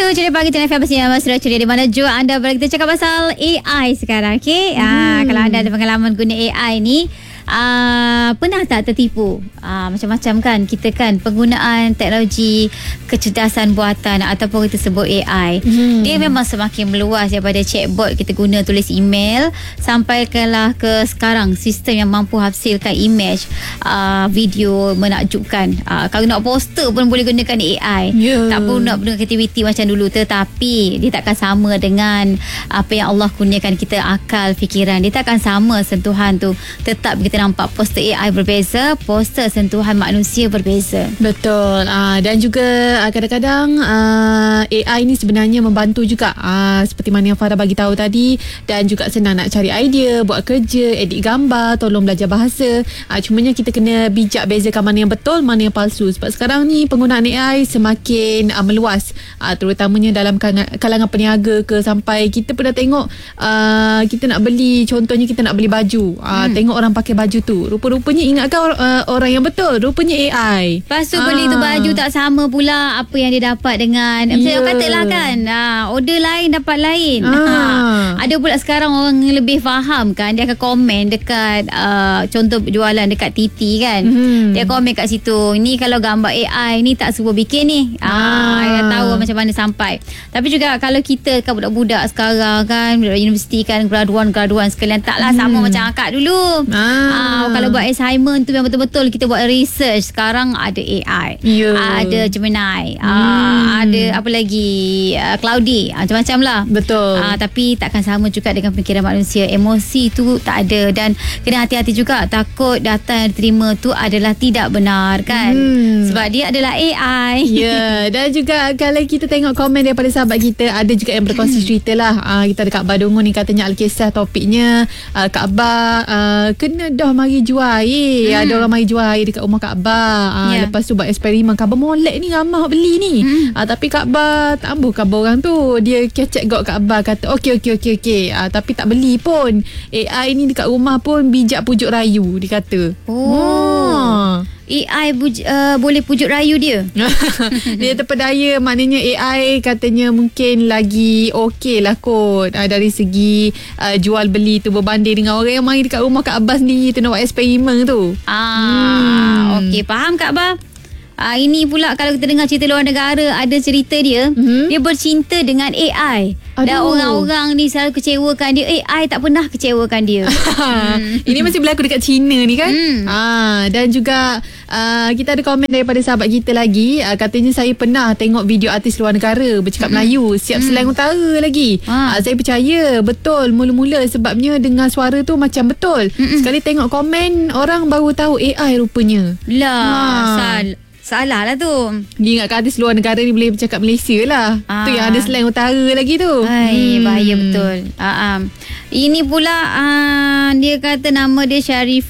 Ceria Pagi Tengah FM bersama Mas Ceria di mana jua anda boleh kita cakap pasal AI sekarang. Okay, kalau anda ada pengalaman guna AI ni, pernah tak tertipu? Macam-macam kan kita kan penggunaan teknologi kecerdasan buatan ataupun kita sebut AI. Dia memang semakin meluas daripada chatbot kita guna tulis email sampaikanlah ke sekarang sistem yang mampu hasilkan image, video menakjubkan. Kalau nak poster pun boleh gunakan AI. Tak perlu nak guna kreativiti macam dulu, tetapi dia takkan sama dengan apa yang Allah kurniakan kita, akal, fikiran. Dia takkan sama sentuhan tu. Tetap kita nampak poster AI berbeza, poster sentuhan manusia berbeza. Betul. Dan juga kadang-kadang AI ni sebenarnya membantu juga, seperti mana yang Farah bagi tahu tadi, dan juga senang nak cari idea, buat kerja, edit gambar, tolong belajar bahasa. Cumanya kita kena bijak bezakan mana yang betul, mana yang palsu. Sebab sekarang ni penggunaan AI semakin meluas, terutamanya dalam kalangan peniaga ke, sampai kita pernah tengok kita nak beli, contohnya kita nak beli baju, tengok orang pakai baju tu, rupa-rupanya ingatkan orang yang betul, rupanya AI. Lepas tu beli tu baju tak sama pula apa yang dia dapat dengan misalnya katalah kan, order lain dapat lain. Ada pula sekarang orang lebih faham kan, dia akan komen dekat contoh jualan dekat TT kan, dia komen kat situ, ni kalau gambar AI ni tak suruh bikin ni. Dia tahu macam mana sampai. Tapi juga kalau kita kan budak-budak sekarang kan, budak universiti kan, graduan sekalian, taklah sama macam akak dulu. Kalau buat assignment tu yang betul-betul kita buat research, sekarang ada AI, ada Gemini, ada apa lagi, Cloudy, macam-macam lah. Betul. Tapi takkan sama juga dengan fikiran manusia. Emosi tu tak ada, dan kena hati-hati juga, takut data yang diterima tu adalah tidak benar kan, sebab dia adalah AI. Dan juga kalau kita tengok komen daripada sahabat kita, ada juga yang berkongsi cerita lah. Kita ada Kak Abah Dongo ni, katanya Alkisah topiknya, Kak Abah kena dah mari jual air. Ada orang mari jual air dekat rumah Kak Abah. Lepas tu buat eksperimen, Kak Abah molek ni, ramah beli ni. Tapi Kak Abah tak ambil khabar orang tu. Dia kecek got Kak Abah, kata okey. Tapi tak beli pun. AI ni dekat rumah pun bijak pujuk rayu, dia kata. AI boleh pujuk rayu dia. Dia terpedaya, maknanya AI katanya mungkin lagi okey lah kot, dari segi jual beli tu berbanding dengan orang yang mari dekat rumah Kak Abah sendiri tu nak buat eksperimen tu. Okey, faham Kak Abah. Ini pula kalau kita dengar cerita luar negara, ada cerita dia, dia bercinta dengan AI. Dan orang-orang ni selalu kecewakan dia, AI tak pernah kecewakan dia. Ini masih berlaku dekat China ni kan. Dan juga kita ada komen daripada sahabat kita lagi, katanya saya pernah tengok video artis luar negara bercakap Melayu, siap slang utara lagi. Saya percaya betul mula-mula, sebabnya dengar suara tu macam betul. Sekali tengok komen, orang baru tahu AI rupanya. Salah lah tu. Dia ingatkan artis luar negara ni boleh bercakap Malaysia lah. Tu yang ada slang utara lagi tu. Bahaya betul. Ini pula dia kata nama dia Syarif